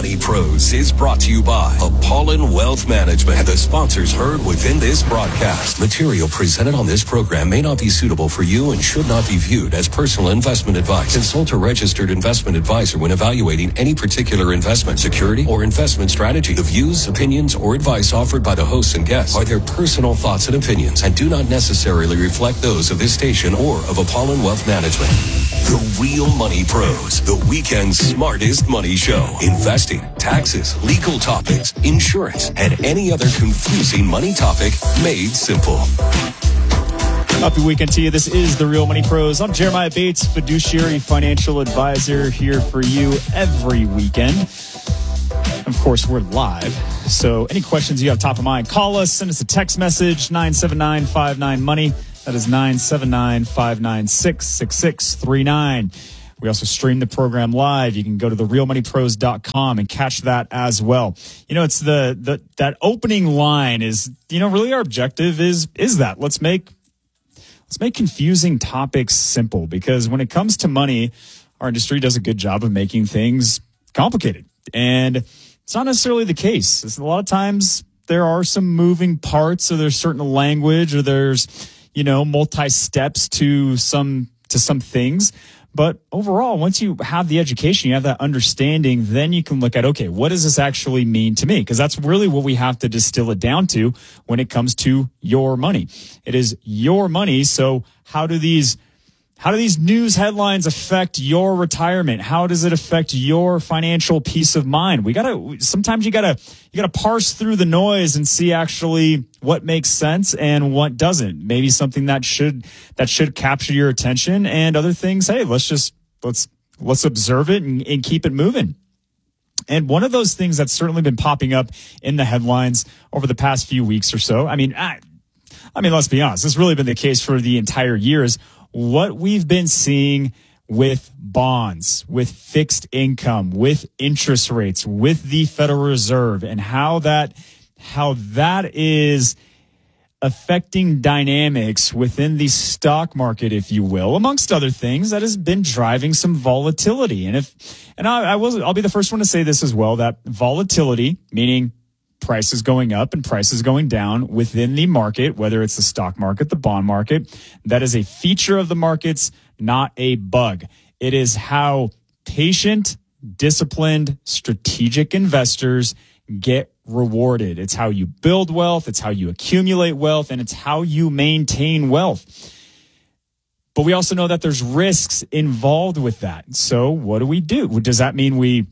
Money Pros is brought to you by Apollon Wealth Management and the sponsors heard within this broadcast. Material presented on this program may not be suitable for you and should not be viewed as personal investment advice. Consult a registered investment advisor when evaluating any particular investment, security, or investment strategy. The views, opinions, or advice offered by the hosts and guests are their personal thoughts and opinions and do not necessarily reflect those of this station or of Apollon Wealth Management. The Real Money Pros, the weekend's smartest money show. Investing, taxes, legal topics, insurance, and any other confusing money topic made simple. Happy weekend to you. This is The Real Money Pros. I'm Jeremiah Bates, fiduciary financial advisor, here for you every weekend. Of course, we're live. So any questions you have top of mind, call us, send us a text message, 979-59-MONEY. That is 979-596-6639. We also stream the program live. You can go to therealmoneypros.com and catch that as well. You know, it's that opening line is, you know, really our objective is that. Let's make confusing topics simple, because when it comes to money, our industry does a good job of making things complicated. And it's not necessarily the case. A lot of times there are some moving parts, or there's certain language, or there's, you know, multi-steps to some things. But overall, once you have the education, you have that understanding, then you can look at, okay, what does this actually mean to me? Because that's really what we have to distill it down to when it comes to your money. It is your money. So how do these news headlines affect your retirement? How does it affect your financial peace of mind? Sometimes you gotta parse through the noise and see actually what makes sense and what doesn't. Maybe something that should capture your attention, and other things, hey, let's observe it and keep it moving. And one of those things that's certainly been popping up in the headlines over the past few weeks or so, I mean, let's be honest, it's really been the case for the entire year, is what we've been seeing with bonds, with fixed income, with interest rates, with the Federal Reserve, and how that is affecting dynamics within the stock market, if you will, amongst other things, that has been driving some volatility. I'll be the first one to say this as well, that volatility, meaning prices going up and prices going down within the market, whether it's the stock market, the bond market, that is a feature of the markets, not a bug. It is how patient, disciplined, strategic investors get rewarded. It's how you build wealth, it's how you accumulate wealth, and it's how you maintain wealth. But we also know that there's risks involved with that. So what do we do? Does that mean we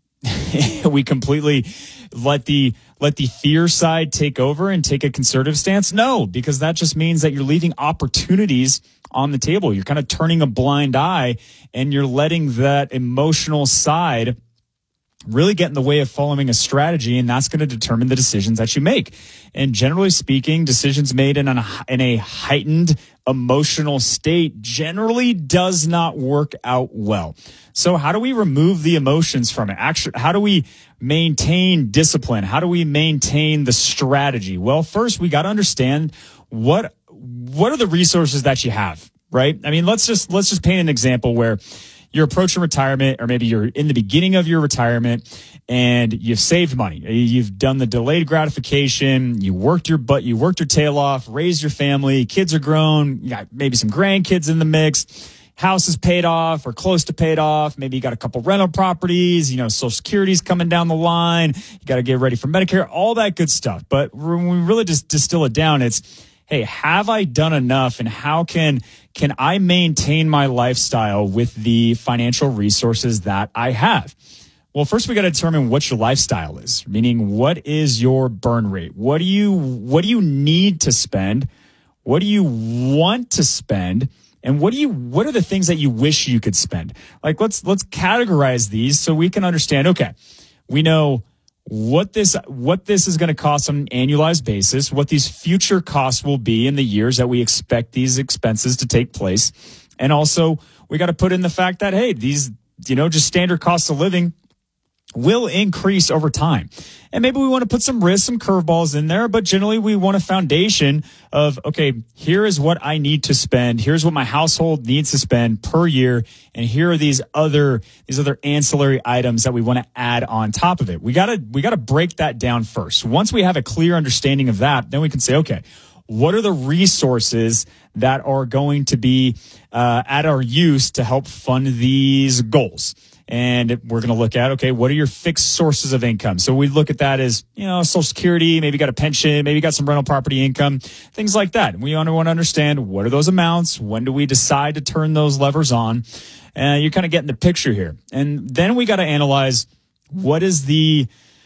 completely let the fear side take over and take a conservative stance? No, because that just means that you're leaving opportunities on the table. You're kind of turning a blind eye, and you're letting that emotional side really get in the way of following a strategy, and that's going to determine the decisions that you make. And generally speaking, decisions made in a heightened emotional state generally does not work out well. So how do we remove the emotions from it? Actually, how do we maintain discipline? How do we maintain the strategy? Well, first we got to understand what are the resources that you have, right? I mean, let's just paint an example where you're approaching retirement, or maybe you're in the beginning of your retirement and you've saved money. You've done the delayed gratification. You worked your tail off, raised your family. Kids are grown. You got maybe some grandkids in the mix. House is paid off or close to paid off. Maybe you got a couple rental properties. You know, Social Security's coming down the line. You got to get ready for Medicare, all that good stuff. But when we really just distill it down, it's, hey, have I done enough, and how can I maintain my lifestyle with the financial resources that I have? Well, first we got to determine what your lifestyle is, meaning what is your burn rate? What do you need to spend? What do you want to spend? And what are the things that you wish you could spend? Like, let's categorize these so we can understand, okay, we know what this is going to cost on an annualized basis, what these future costs will be in the years that we expect these expenses to take place. And also we got to put in the fact that, hey, these, just standard costs of living will increase over time. And maybe we want to put some risks, some curveballs in there, but generally we want a foundation of, okay, here is what I need to spend. Here's what my household needs to spend per year. And here are these other ancillary items that we want to add on top of it. We gotta break that down first. Once we have a clear understanding of that, then we can say, okay, what are the resources that are going to be at our use to help fund these goals? And we're going to look at, okay, what are your fixed sources of income? So we look at that as, Social Security, maybe got a pension, maybe got some rental property income, things like that. We want to understand what are those amounts? When do we decide to turn those levers on? You're kind of getting the picture here. And then we got to analyze what is the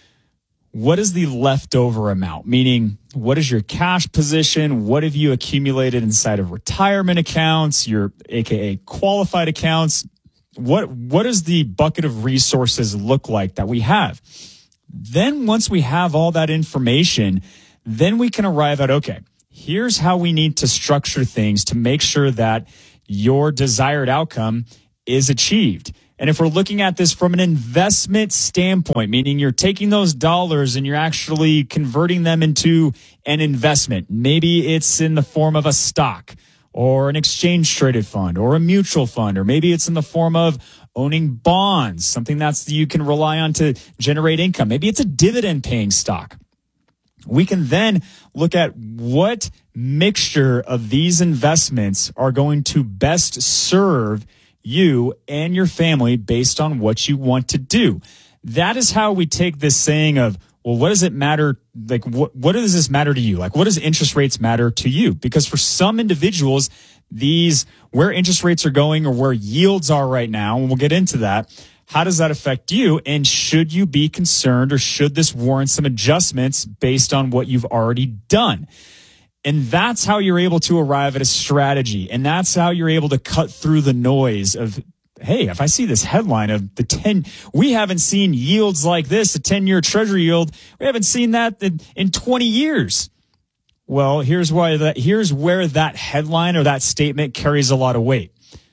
leftover amount? Meaning, what is your cash position? What have you accumulated inside of retirement accounts, your AKA qualified accounts? What does the bucket of resources look like that we have? Then once we have all that information, then we can arrive at, okay, here's how we need to structure things to make sure that your desired outcome is achieved. And if we're looking at this from an investment standpoint, meaning you're taking those dollars and you're actually converting them into an investment, maybe it's in the form of a stock or an exchange traded fund or a mutual fund, or maybe it's in the form of owning bonds, something that's you can rely on to generate income. Maybe it's a dividend paying stock. We can then look at what mixture of these investments are going to best serve you and your family based on what you want to do. That is how we take this saying of, well, what does it matter? Like, what does this matter to you? Like, what does interest rates matter to you? Because for some individuals, where interest rates are going or where yields are right now, and we'll get into that, how does that affect you? And should you be concerned, or should this warrant some adjustments based on what you've already done? And that's how you're able to arrive at a strategy. And that's how you're able to cut through the noise of, hey, if I see this headline of we haven't seen yields like this, a 10-year treasury yield, we haven't seen that in 20 years. Well, here's where that headline or that statement carries a lot of weight.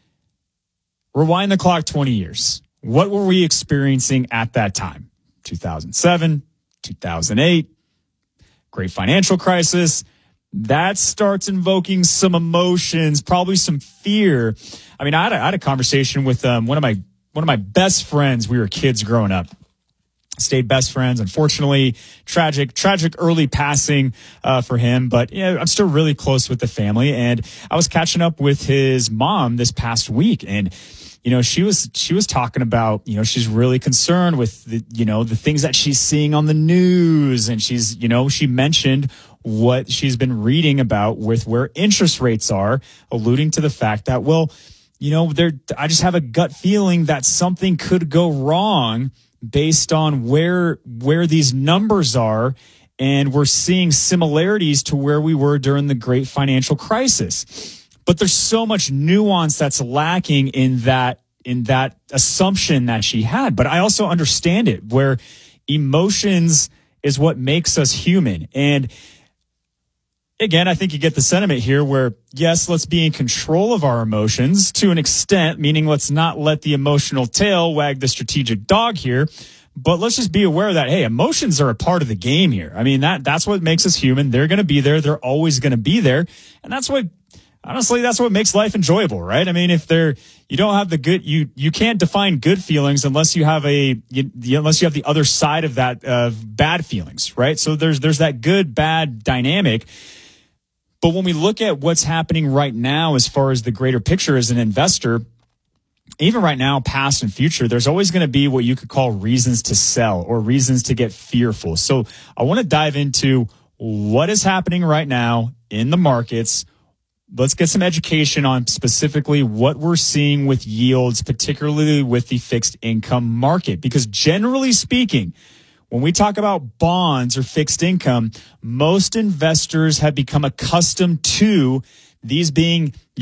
Rewind the clock 20 years. What were we experiencing at that time? 2007, 2008, great financial crisis. That starts invoking some emotions, probably some fear. I mean, I had a conversation with one of my best friends. We were kids growing up, stayed best friends. Unfortunately, tragic early passing for him. But I'm still really close with the family. And I was catching up with his mom this past week, and she was talking about, she's really concerned with the things that she's seeing on the news, and she mentioned what she's been reading about with where interest rates are, alluding to the fact that, I just have a gut feeling that something could go wrong based on where these numbers are. And we're seeing similarities to where we were during the great financial crisis. But there's so much nuance that's lacking in that assumption that she had. But I also understand it, where emotions is what makes us human. And again, I think you get the sentiment here where, yes, let's be in control of our emotions to an extent, meaning let's not let the emotional tail wag the strategic dog here. But let's just be aware that, hey, emotions are a part of the game here. I mean, that's what makes us human. They're going to be there. They're always going to be there. And that's what makes life enjoyable, right? I mean, if you don't have the good, you can't define good feelings unless you have unless you have the other side of that, of bad feelings, right? So there's that good, bad dynamic. But when we look at what's happening right now, as far as the greater picture as an investor, even right now, past and future, there's always going to be what you could call reasons to sell or reasons to get fearful. So I want to dive into what is happening right now in the markets. Let's get some education on specifically what we're seeing with yields, particularly with the fixed income market. Because generally speaking, when we talk about bonds or fixed income, most investors have become accustomed to these being your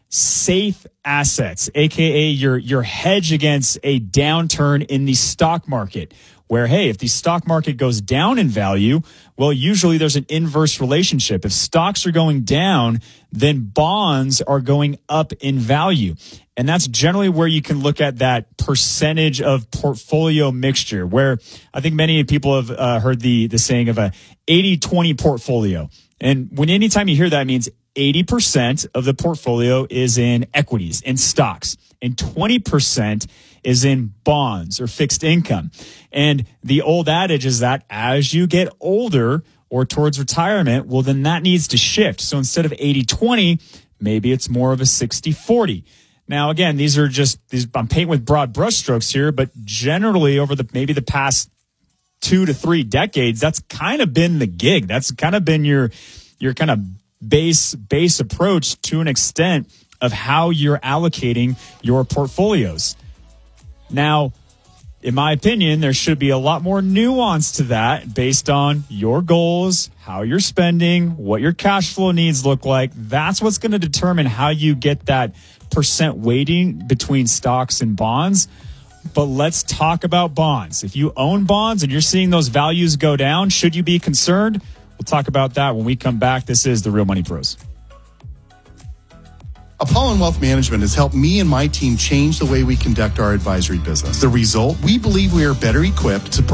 safe assets, aka your hedge against a downturn in the stock market, where, hey, if the stock market goes down in value, well, usually there's an inverse relationship. If stocks are going down, then bonds are going up in value. And that's generally where you can look at that percentage of portfolio mixture, where I think many people have heard the saying of a 80-20 portfolio. And anytime you hear that, it means 80% of the portfolio is in equities, in stocks, and 20% is in bonds or fixed income. And the old adage is that as you get older or towards retirement, well, then that needs to shift. So instead of 80-20, maybe it's more of a 60-40. Now, again, these I'm painting with broad brushstrokes here, but generally over maybe the past 2 to 3 decades, that's kind of been the gig. That's kind of been your kind of base approach to an extent of how you're allocating your portfolios. Now, in my opinion, there should be a lot more nuance to that based on your goals, how you're spending, what your cash flow needs look like. That's what's going to determine how you get that percent weighting between stocks and bonds. But let's talk about bonds. If you own bonds and you're seeing those values go down, should you be concerned? We'll talk about that when we come back. This is the Real Money Pros. Apollon Wealth Management has helped me and my team change the way we conduct our advisory business. The result, we believe we are better equipped to